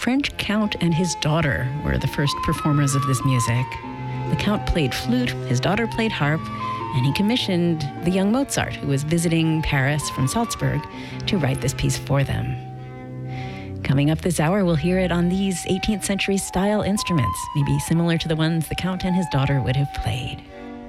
French count and his daughter were the first performers of this music. The count played flute, his daughter played harp, and he commissioned the young Mozart, who was visiting Paris from Salzburg, to write this piece for them. Coming up this hour, we'll hear it on these 18th century style instruments, maybe similar to the ones the count and his daughter would have played.